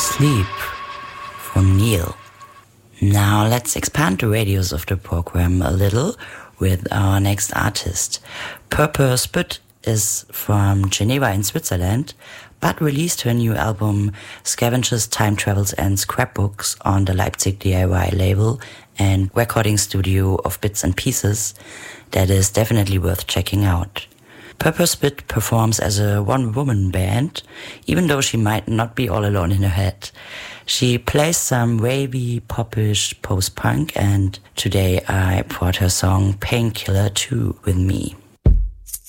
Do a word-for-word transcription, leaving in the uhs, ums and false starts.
Sleep from Neil. Now let's expand the radius of the program a little with our next artist. Purple Spit is from Geneva in Switzerland, but released her new album Scavengers, Time Travels and Scrapbooks on the Leipzig D I Y label and recording studio of Bits and Pieces that is definitely worth checking out. Purple Spit performs as a one-woman band, even though she might not be all alone in her head. She plays some wavy, popish post-punk, and today I brought her song Painkiller two with me.